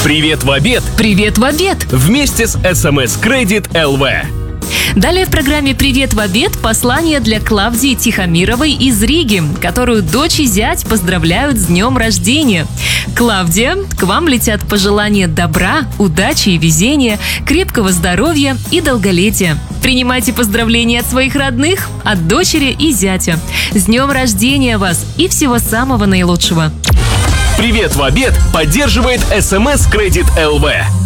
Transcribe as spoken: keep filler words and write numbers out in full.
Привет в обед! Привет в обед! Вместе с эс эм эс Credit эл ви. Далее в программе «Привет в обед» послание для Клавдии Тихомировой из Риги, которую дочь и зять поздравляют с днем рождения. Клавдия, к вам летят пожелания добра, удачи и везения, крепкого здоровья и долголетия. Принимайте поздравления от своих родных, от дочери и зятя. С днем рождения вас и всего самого наилучшего! Привет в обед поддерживает эс эм эс Credit эл ви.